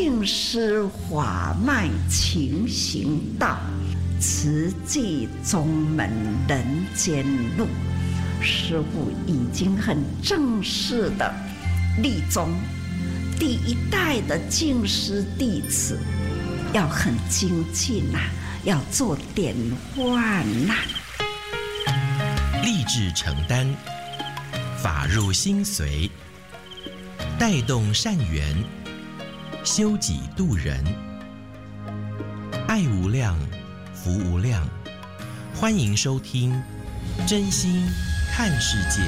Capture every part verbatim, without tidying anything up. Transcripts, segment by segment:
净师法脉勤行道，慈济宗门人间路。师父已经很正式的立宗，第一代的净师弟子要很精进呐、啊，要做典范呐、 啊。立志承担，法入心随，带动善缘，修己度人，爱无量，福无量。欢迎收听《真心看世界》。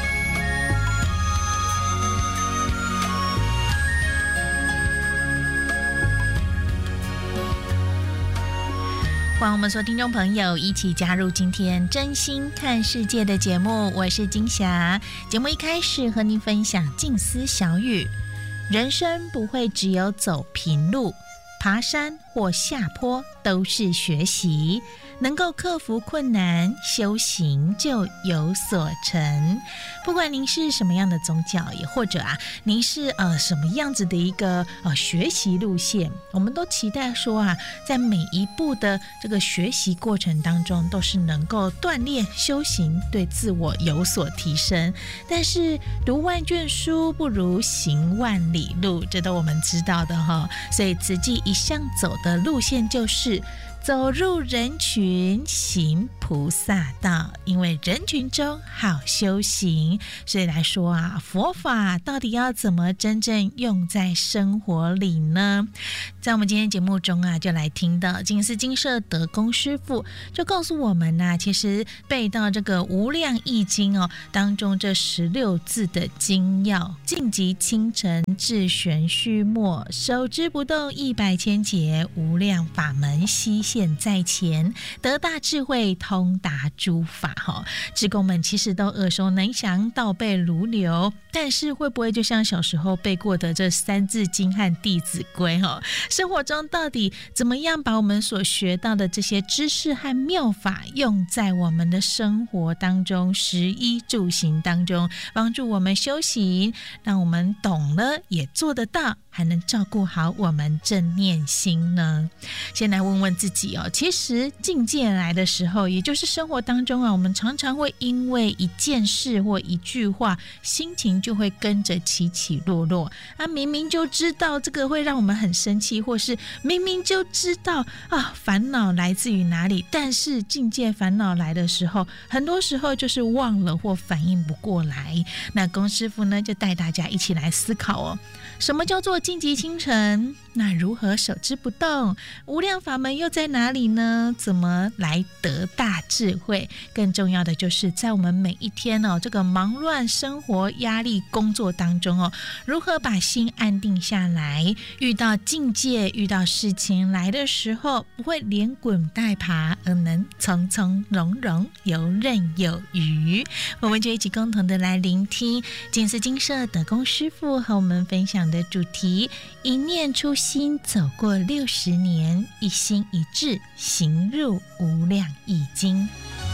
欢迎我们所有听众朋友一起加入今天真心看世界的节目，我是金霞。节目一开始和您分享静思小语：人生不会只有走平路，爬山或下坡都是学习，能够克服困难，修行就有所成。不管您是什么样的宗教，也或者啊，您是呃什么样子的一个呃学习路线，我们都期待说啊，在每一步的这个学习过程当中，都是能够锻炼修行，对自我有所提升。但是读万卷书不如行万里路，这都我们知道的哈。所以慈济一向走的路线就是走入人群，行菩萨道，因为人群中好修行。所以来说啊，佛法到底要怎么真正用在生活里呢？在我们今天节目中啊，就来听到净思精舍德公师父就告诉我们啊，其实背到这个无量易经哦当中这十六字的精要，尽极清澄，至玄虚末，手之不动，一百千劫，无量法门悉现在前，得大智慧，通达诸法。哈，志工们其实都耳熟能详，倒背如流，但是会不会就像小时候背过的这三字经和弟子规？哈，生活中到底怎么样把我们所学到的这些知识和妙法用在我们的生活当中，食衣住行当中，帮助我们修行，让我们懂了也做得到，还能照顾好我们正念心呢？先来问问自己哦，其实境界来的时候，也就是生活当中啊，我们常常会因为一件事或一句话，心情就会跟着起起落落啊。明明就知道这个会让我们很生气，或是明明就知道啊烦恼来自于哪里，但是境界烦恼来的时候，很多时候就是忘了或反应不过来。那龚师父呢，就带大家一起来思考哦，什么叫做尽极清澄？那如何守之不动？无量法门又在哪里呢？怎么来得大智慧？更重要的就是在我们每一天哦，这个忙乱生活、压力、工作当中哦，如何把心安定下来？遇到境界、遇到事情来的时候，不会连滚带爬，而能从从容容、游刃有余。我们就一起共同的来聆听净思精舍德公师父和我们分享的主题：一念初心，走过六十年，一心一志，行入无量易经。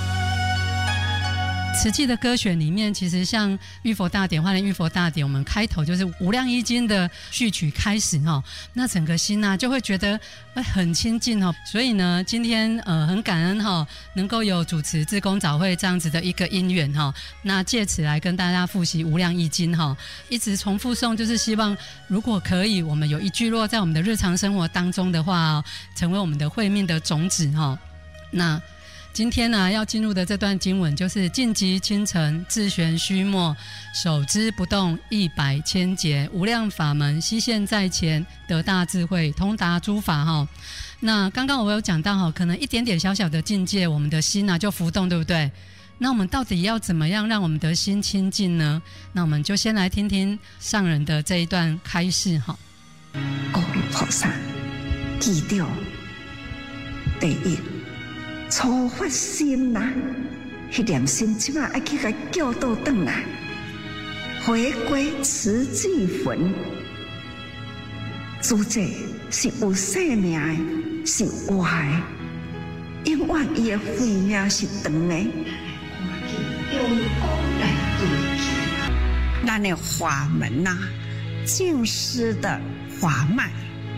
慈济的歌选里面，其实像玉佛大典、花莲玉佛大典，我们开头就是无量易经的序曲开始哈，那整个心啊就会觉得很亲近哈。所以呢，今天呃很感恩哈，能够有主持志工早会这样子的一个因缘哈，那借此来跟大家复习无量易经哈，一直重复诵，就是希望如果可以，我们有一句落在我们的日常生活当中的话，成为我们的慧命的种子哈。那今天呢、啊，要进入的这段经文就是尽极清澄，至玄虚末，手之不动，一百千劫，无量法门悉现在前，得大智慧，通达诸法哈。那刚刚我有讲到哈，可能一点点小小的境界，我们的心啊就浮动，对不对？那我们到底要怎么样让我们的心清净呢？那我们就先来听听上人的这一段开示哈。 阿弥菩萨，记住第一。初发心呐，迄念心即马爱去甲叫倒转来，回归慈济坟。主者是有生命的，是活的，永远伊的慧命是长的。咱的法门呐、啊，净师的法脉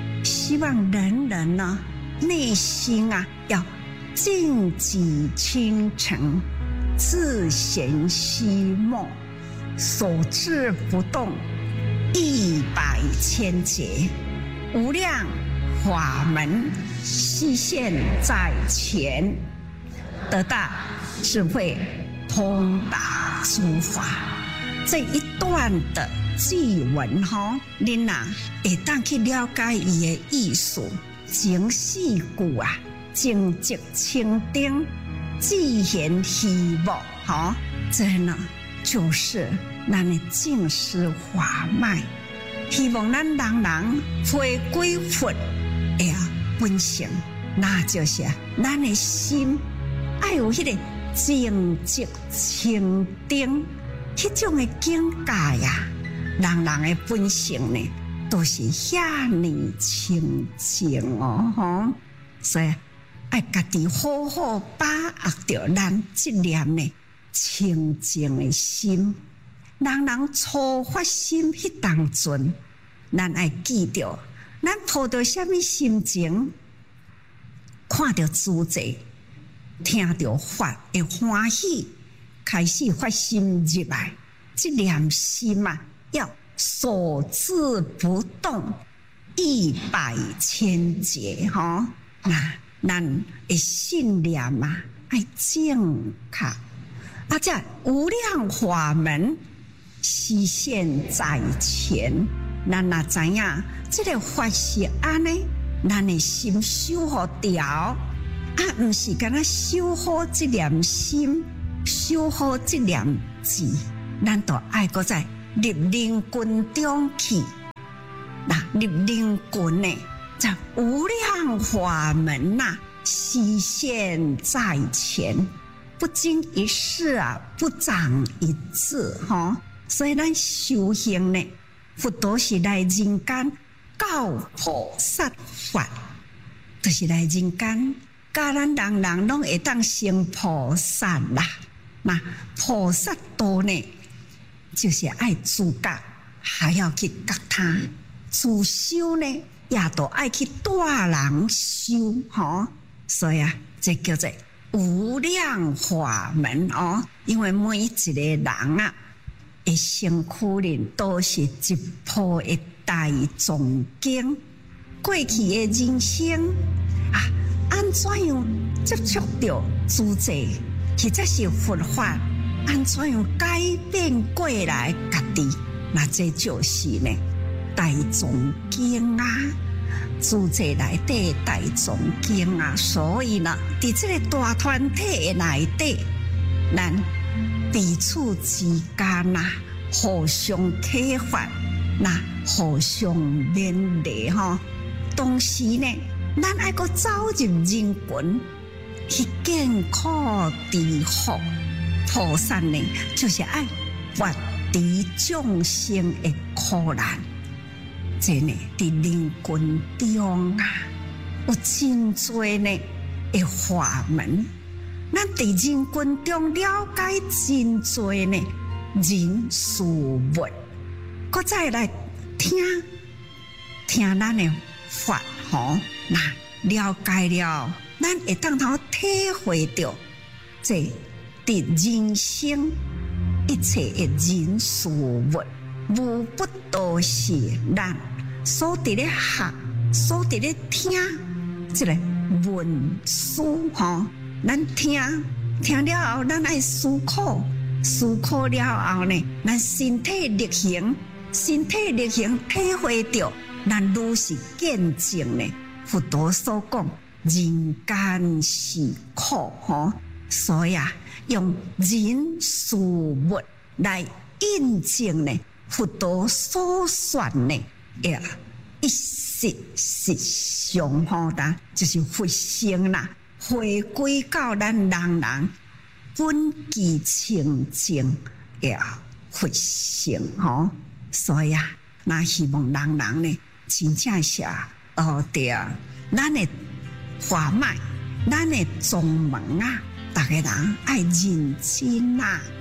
希望人人呢内心啊要静寂清澄，自闲息默，所至不动，一百千劫，无量法门悉现在前，得到智慧通达诸法。这一段的句文哈，您呐会当去了解伊的意思。前四句啊，静寂清定，自闲息默，哈，这呢就是咱的净思法脉。希望咱人人回归佛的本性，那就是咱的心要有迄个静寂清定。迄种的境界呀，人人的本性呢，都是遐尼清净哦，吼！所以爱家己好好把握着咱这念呢清净的心。人人初发心迄当阵，咱爱记着，咱抱着什么心情，看着主者，听着法会欢喜。开始发心入来，这念心啊，要所至不动，一百千劫哈。那咱的信念啊，爱正确，啊，这无量法门悉现在前。咱若知影这个法是安尼，咱的心修好调，啊，唔是干那修好这念心。修好这念字，咱都爱搁在入灵群中去。那入灵群呢，在无量法门呐、啊，悉现在前，不经一事啊，不长一智哈。所以咱修行呢，佛陀是来人间教菩萨法，就是来人间教咱人人拢会当成菩萨啦。那菩萨道呢，就是爱自觉，还要去觉他；自修呢，也都爱去带人修，吼。所以啊，这叫做无量法门哦。因为每一个人啊，的身躯里都是一部的大藏经。过去的人生啊，安怎样接触到主者？或者是佛法，安怎样改变过来家己？那这就是呢大藏经啊，主者内底大藏经啊。所以呢，伫这个大团体内底，咱彼此之间呐，互相启发，那互相勉励哈。同时呢，咱爱个走入人群。去见苦知福，菩萨呢，就是爱拔除众生的苦难。这呢，伫人群中啊，有真多呢的法门。咱伫人群中了解真多呢人事物，搁再来听听咱的法吼，那了解了。咱会当头体会到，这伫人生一切的人事物，无不都是咱所伫咧学、所伫咧听，这个文书吼，咱听听了后，咱爱思考，思考了后呢，咱身体力行，身体力行体会到，咱愈是见证呢，佛陀所讲。人间是苦吼，所以啊，用人事物来印证呢，佛陀所说呢，呀，一实实相吼的，就是佛性啦，回归到咱人人本具清净呀佛性吼，所以啊，那希望人人呢，真正是哦对啊，咱的。法脉，咱的宗门啊，大家人爱认真啊。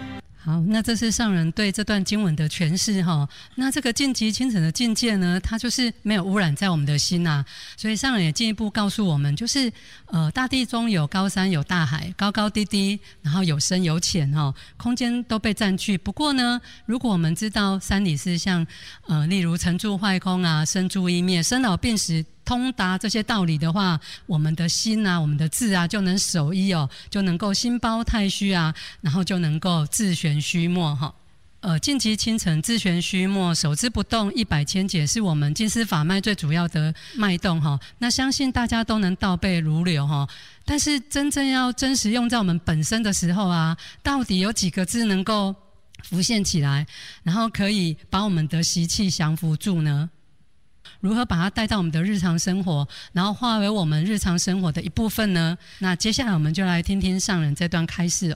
好，那这是上人对这段经文的诠释哈。那这个净极清澄的境界呢，它就是没有污染在我们的心啊。所以上人也进一步告诉我们，就是呃，大地中有高山有大海，高高低低，然后有深有浅哈，空间都被占据。不过呢，如果我们知道山里是像呃，例如成住坏空啊，生住异灭，生老病死，通达这些道理的话，我们的心啊，我们的志啊，就能守一哦，就能够心包太虚啊，然后就能够自旋虚没哈。呃，净极清澄，自旋虚没，守之不动，一百千劫，是我们净思法脉最主要的脉动哈。那相信大家都能倒背如流哈。但是真正要真实用在我们本身的时候啊，到底有几个字能够浮现起来，然后可以把我们的习气降服住呢？如何把它带到我们的日常生活，然后化为我们日常生活的一部分呢？那接下来我们就来听听上人这段开示哦。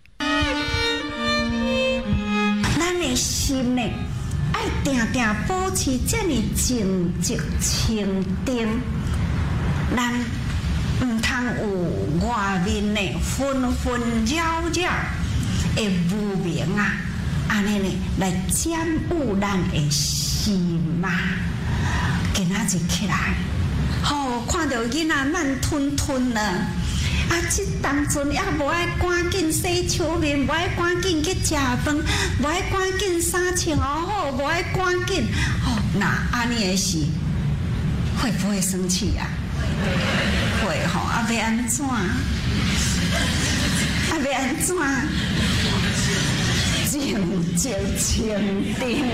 咱的心呢，爱定定保持这么静寂清定，咱唔通有外面的纷纷扰扰的无明啊，安尼呢来占有咱的心嘛。今仔日起来，吼、哦，看到囡仔慢吞吞了，啊，这当阵也无爱赶紧洗手面，无爱赶紧去食饭，无爱赶紧衫穿好，无爱赶紧，哦，那安尼的事，会不会生气啊？会吼，啊，要安怎？啊，要安怎？静静清定。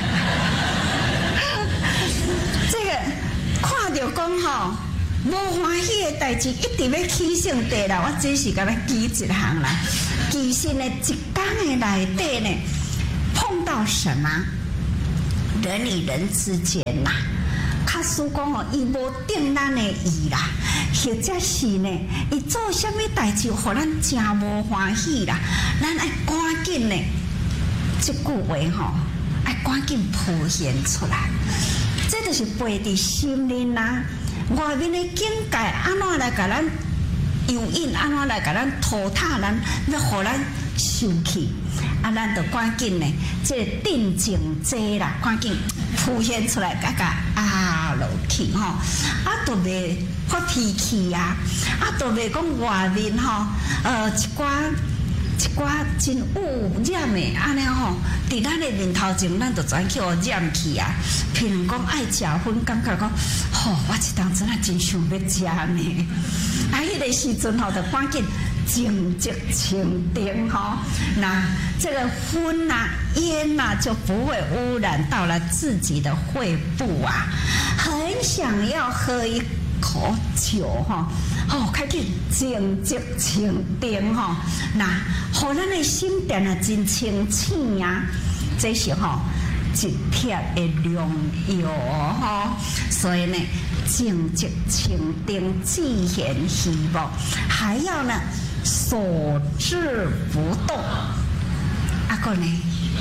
这个看到讲吼，无欢喜的代志，一直要起性地啦。我只是甲咱记一项啦。其实呢，一天的内底呢，碰到什么人与人之间呐，假使讲吼，伊无定咱的意啦，或者是呢，伊做啥物代志，互咱真无欢喜啦，咱爱赶紧呢，这句话吼，爱赶紧浮现出来。这就是背伫心里啦，外面的境界安怎来甲咱诱引，安怎来甲咱拖沓咱，要互咱生气，啊，咱就赶紧呢，这个定静坐啦，赶紧浮现出来，甲甲压落去吼，啊，都袂发脾气啊，啊，都袂讲外面吼，呃，一寡。一寡真污染的安尼吼，伫咱的面头前，咱就全去互染去啊。譬如讲爱食薰，感觉讲，吼、哦，我一当真啊真想要食呢。啊，迄个时阵吼，就赶紧静寂清定吼，那这个薰啊、烟啊就不会污染到了自己的肺部啊。很想要喝一口酒哈，哦，开始静寂清定哈，那互咱的心变啊真清醒呀，这是吼一帖的良药哈，所以呢，静寂清定既现希望，还要呢所至不动，啊个呢。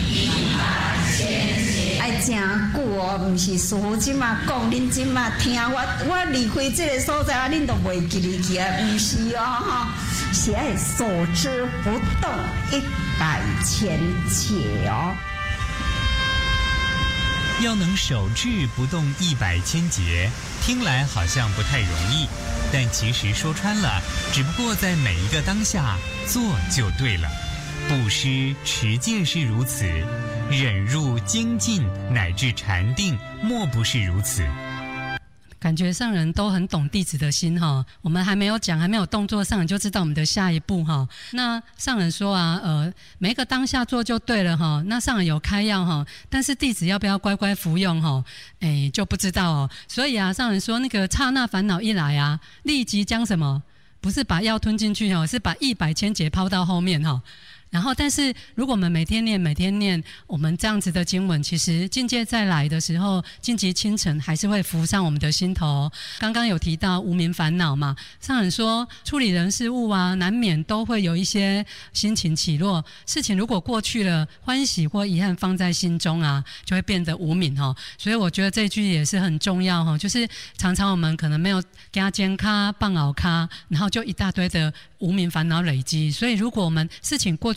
爱真久哦，毋是师父即马讲，恁即马听我，我离开这个所在啊，恁都袂记哩去啊，毋是哦吼，是爱所知不动一百千劫哦。 要能守志不动一百千劫，听来好像不太容易，但其实说穿了，只不过在每一个当下做就对了。布施、持戒是如此，忍辱、精进乃至禅定，莫不是如此。 感觉上人都很懂弟子的心哈，我们还没有讲，还没有动作，上人就知道我们的下一步哈。那上人说啊，呃，每一个当下做就对了哈。那上人有开药哈，但是弟子要不要乖乖服用哈？哎，就不知道哦。所以啊，上人说那个刹那烦恼一来啊，立即将什么？不是把药吞进去哦，是把一百千劫抛到后面哈。然后，但是如果我们每天念、每天念我们这样子的经文，其实境界再来的时候，净极清澄还是会浮上我们的心头。刚刚有提到无明烦恼嘛，上人说处理人事物啊，难免都会有一些心情起落。事情如果过去了，欢喜或遗憾放在心中啊，就会变得无明哈。所以我觉得这句也是很重要哈，就是常常我们可能没有加肩咖、棒熬咖，然后就一大堆的无明烦恼累积。所以如果我们事情过去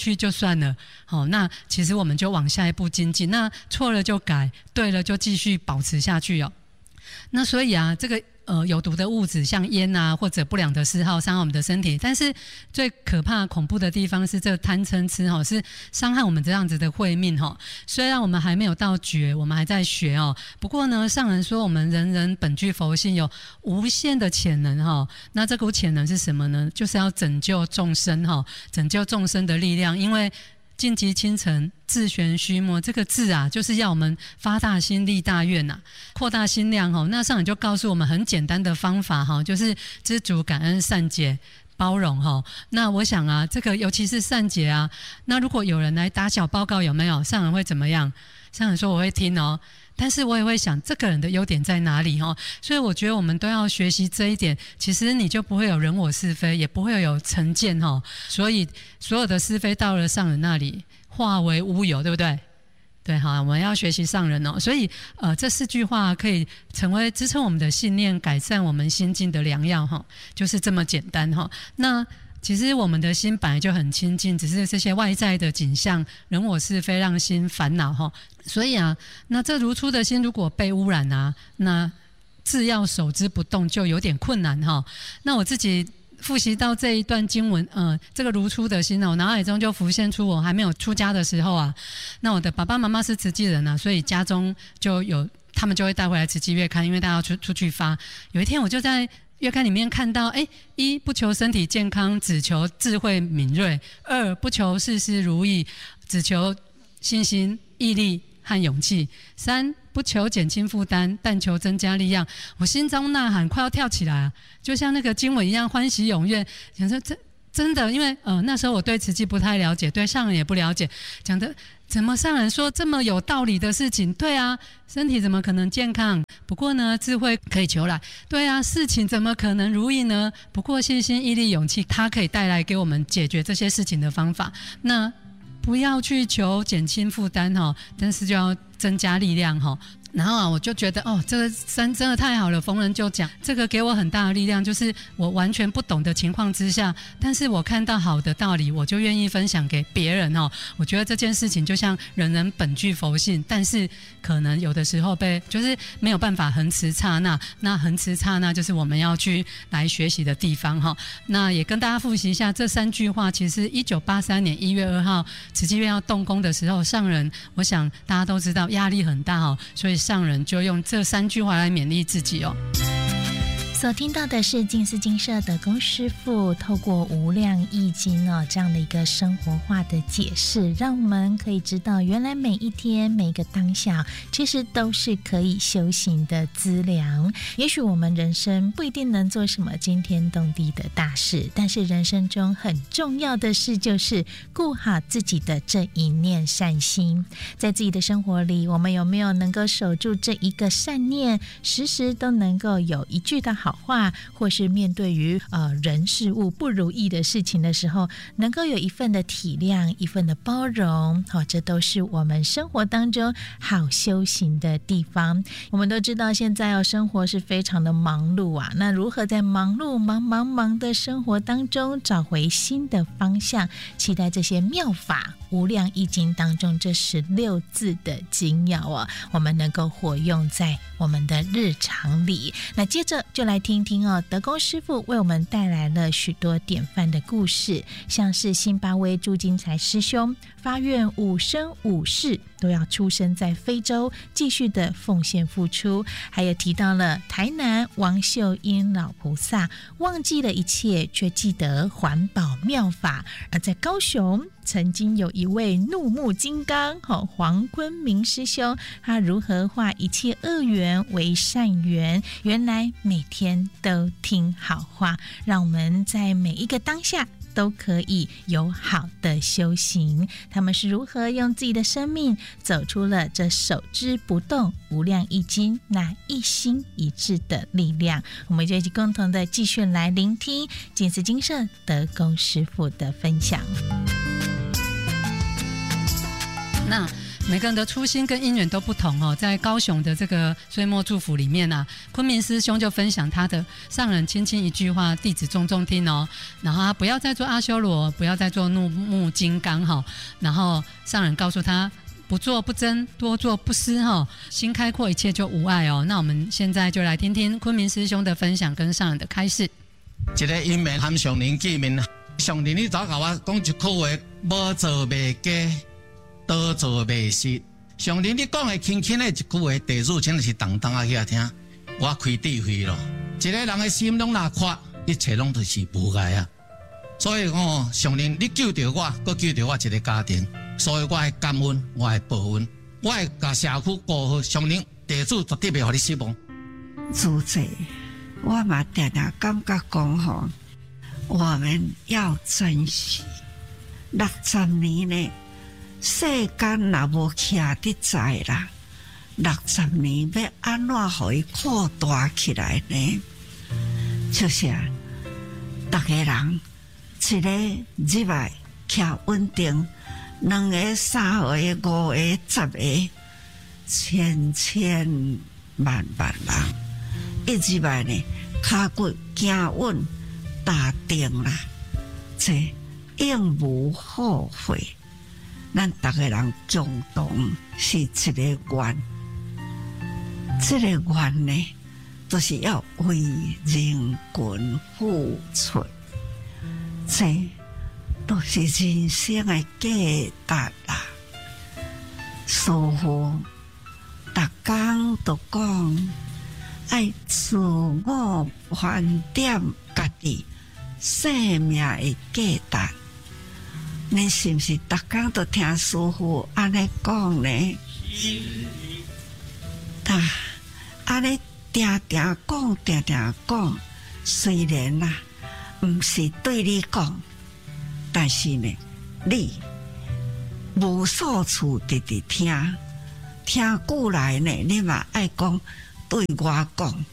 去就算了，好，那其实我们就往下一步精进，那错了就改，对了就继续保持下去哦。那所以啊，这个呃有毒的物质像烟啊或者不良的嗜好伤害我们的身体，但是最可怕恐怖的地方是这贪嗔痴哈，是伤害我们这样子的慧命哈。虽然我们还没有到觉，我们还在学哦，不过呢，上人说我们人人本具佛性，有无限的潜能哈。那这股潜能是什么呢？就是要拯救众生哈，拯救众生的力量，因为尽极清晨，自玄虚末，这个字啊，就是要我们发大心、立大愿呐、啊，扩大心量哈。那上人就告诉我们很简单的方法哈，就是知足、感恩、善解、包容哈。那我想啊，这个尤其是善解啊，那如果有人来打小报告，有没有？上人会怎么样？上人说我会听哦。但是我也会想这个人的优点在哪里齁，所以我觉得我们都要学习这一点，其实你就不会有人我是非，也不会有成见齁，所以所有的是非到了上人那里化为乌有，对不对？对哈，我们要学习上人哦，所以呃这四句话可以成为支撑我们的信念，改善我们心境的良药齁，就是这么简单齁。那其实我们的心本来就很清净，只是这些外在的景象人我是非让心烦恼齁。所以啊，那这如初的心如果被污染啊，那自要守之不动就有点困难齁。那我自己复习到这一段经文，呃，这个如初的心哦，脑海中就浮现出我还没有出家的时候啊，那我的爸爸妈妈是慈济人啊，所以家中就有他们就会带回来慈济月刊，因为大家要出出去发。有一天我就在月刊里面看到，哎，一不求身体健康，只求智慧敏锐；二不求事事如意，只求信心、毅力和勇气；三不求减轻负担，但求增加力量。我心中呐喊，快要跳起来啊，就像那个经文一样，欢喜踊跃。想说真真的，因为呃那时候我对慈济不太了解，对上人也不了解，讲的怎么上人说这么有道理的事情？对啊，身体怎么可能健康？不过呢，智慧可以求来。对啊，事情怎么可能如意呢？不过信心、毅力、勇气，它可以带来给我们解决这些事情的方法。那不要去求减轻负担哈，但是就要增加力量哈。然后啊，我就觉得哦，这个真真的太好了。逢人就讲，这个给我很大的力量，就是我完全不懂的情况之下，但是我看到好的道理，我就愿意分享给别人哦。我觉得这件事情就像人人本具佛性，但是可能有的时候被就是没有办法恒持刹那，那恒持刹那就是我们要去来学习的地方哈。那也跟大家复习一下这三句话，其实一九八三年一月二号慈济院要动工的时候，上人我想大家都知道压力很大哦，所以上人就用这三句话来勉励自己哦。 所听到的是净思精舍德公师父透过无量易经哦这样的一个生活化的解释，让我们可以知道原来每一天每一个当下其实都是可以修行的资粮。也许我们人生不一定能做什么惊天动地的大事，但是人生中很重要的事就是顾好自己的这一念善心。在自己的生活里，我们有没有能够守住这一个善念，时时都能够有一句的好话，或是面对于呃人事物不如意的事情的时候，能够有一份的体谅，一份的包容，好、哦，这都是我们生活当中好修行的地方。我们都知道现在哦，生活是非常的忙碌啊，那如何在忙碌忙忙忙的生活当中找回新的方向？期待这些妙法无量易经当中这十六字的精要哦，我们能够活用在我们的日常里。那接着就来听听哦，德公师父为我们带来了许多典范的故事，像是辛巴威朱金才师兄发愿五生五世都要出生在非洲，继续的奉献付出，还有提到了台南王秀英老菩萨忘记了一切，却记得环保妙法。而在高雄曾经有一位怒目金刚、哦、黄坤明师兄，他如何化一切恶缘为善缘，原来每天都听好话，让我们在每一个当下都可以有好的修行。他们是如何用自己的生命走出了这守之不动无量易经那一心一致的力量？我们就一起共同的继续来聆听净思精舍德公师父的分享。 那每个人的初心跟因缘都不同哦。在高雄的这个岁末祝福里面啊，昆明师兄就分享他的上人轻轻一句话，弟子重重听哦。然后他不要再做阿修罗，不要再做怒目金刚哈。然后上人告诉他，不做不争，多做不失哈。心开阔，一切就无碍哦。那我们现在就来听听昆明师兄的分享跟上人的开示。 一个因缘和上人见面，上人你早甲我讲一句话：无做袂假，多做袂实。上人你讲的轻轻的一句话，地主真是当当啊去听，我开智慧咯。一个人的心拢若阔，一切拢都是无碍啊。所以哦，上人你救着我，佮救着我一个家庭，所以我会感恩，我会报恩，我会甲社区过好。上人地主绝对袂互你失望。 主席。我嘛常常感觉讲吼，我们要珍惜六十年呢，世间若无徛得在啦，六十年要安怎互伊扩大起来呢？就是啊，逐个人一个入来徛稳定，两个、三个、五个、十个，千千万万人。一入来呢，骹骨行稳打定啦，这永无后悔。咱逐个人共同是一个愿，这个愿呢，都、就是要为人群付出，这都是人生的价值啦。师父逐工都讲。爱自我盘点家己生命的价值，你是不是逐工都听师父安尼讲呢？啊，安尼定定讲，定定讲，虽然啦、啊，唔是对你讲，但是呢，你无数处直直听，听久来呢，你嘛爱讲。对我讲，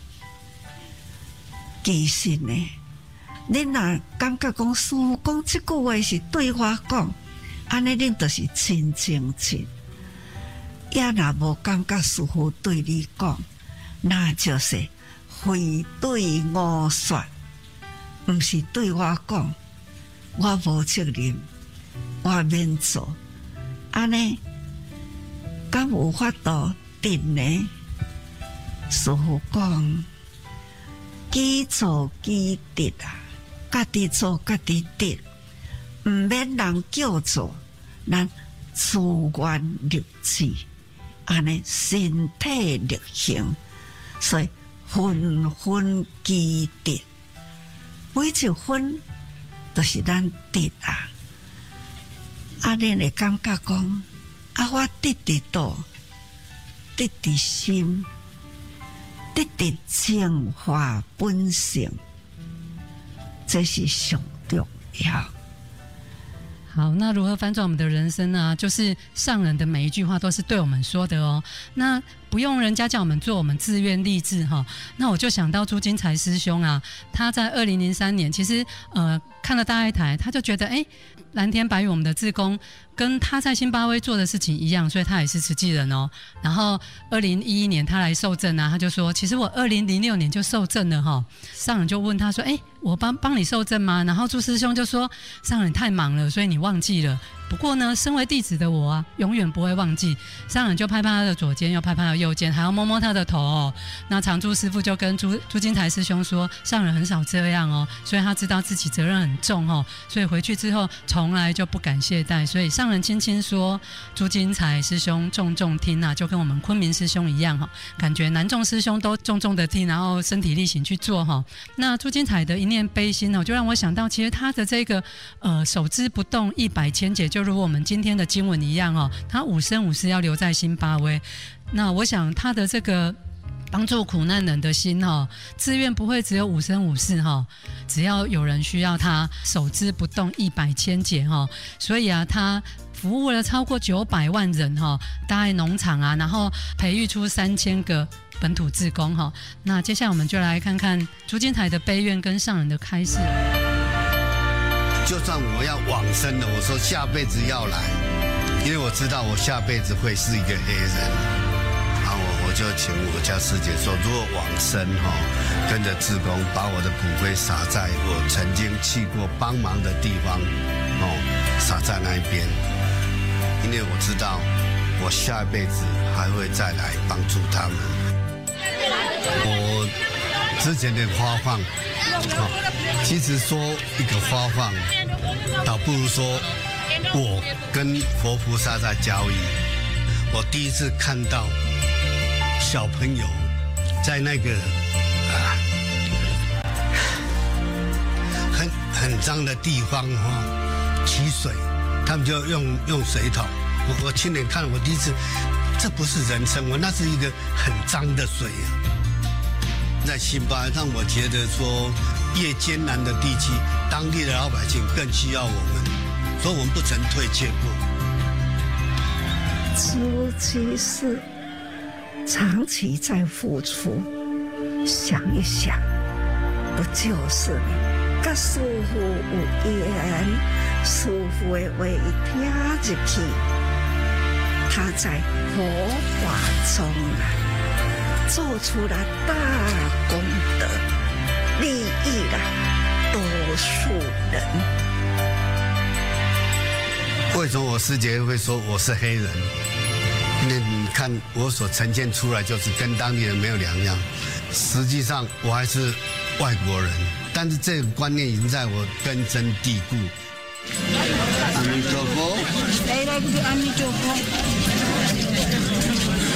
其实呢，你若感觉讲师父讲这句话是对我讲，安尼恁就是真正真。也若无感觉师父对你讲，那就是非对我说，唔是对我讲，我无责任，我免做。安尼，敢有法度定呢？师父讲，己做己得啊，家己做家己得，唔免人叫做，咱自愿立志，安尼身体力行，所以分分积德，每一分都是咱得啊。啊，恁会感觉讲，啊，我得伫倒，得伫心。得得净化本性，这是上重要。 好，那如何翻转我们的人生呢？就是上人的每一句话都是对我们说的哦。那不用人家叫我们做，我们自愿立志哈。那我就想到朱金才师兄啊，他在二零零三年，其实呃看了大爱台，他就觉得哎，蓝天白云我们的志工跟他在辛巴威做的事情一样，所以他也是慈济人哦。然后二零一一年他来受证啊，他就说，其实我二零零六年就受证了哈。上人就问他说，哎，我帮帮你受证吗？然后朱师兄就说，上人太忙了，所以你忘记了。不过呢，身为弟子的我啊，永远不会忘记。上人就拍拍他的左肩，又拍拍他的右肩，还要摸摸他的头哦。那常住师父就跟朱朱金才师兄说，上人很少这样哦，所以他知道自己责任很重哦，所以回去之后从来就不敢懈怠。所以上人轻轻说，朱金才师兄重重听啊，就跟我们昆明师兄一样哈、哦，感觉南众师兄都重重的听，然后身体力行去做哈、哦。那朱金才的一念悲心哦，就让我想到，其实他的这个呃守之不动，一百千劫，就如我们今天的经文一样哦，他五生五世要留在辛巴威。那我想他的这个帮助苦难人的心哦，自愿不会只有五生五世哈、哦，只要有人需要他，守之不动，一百千劫哈、哦。所以啊，他服务了超过九百万人哈、哦，大爱农场啊，然后培育出三千个本土志工哈、哦。那接下来我们就来看看朱金台的悲愿跟上人的开示。 就算我要往生了，我说下辈子要来， 因为我知道我下辈子会是一个黑人，然后我我就请我家师姐说，如果往生哈、哦，跟着志工把我的骨灰撒在我曾经去过帮忙的地方，哦，撒在那一边，因为我知道我下一辈子还会再来帮助他们。我之前的花放，哦，其实说一个花放，倒不如说。我跟佛菩萨在交易，我第一次看到小朋友在那个啊很很脏的地方哈、哦、取水，他们就用用水桶。我我亲眼看了，我第一次，这不是人生，我那是一个很脏的水啊。在辛巴让我觉得说，越艰难的地区，当地的老百姓更需要我们。所以我们不曾退却过。 自己是长期在付出，想一想，不就是跟师父有缘，师父的话一听入去，他在佛法中啊，做出了大功德，利益了多数人。 为什么我师姐会说我是黑人？因为你看我所呈现出来就是跟当地人没有两样，实际上我还是外国人，但是这个观念已经在我根深蒂固。阿弥陀佛，来来，阿弥陀佛。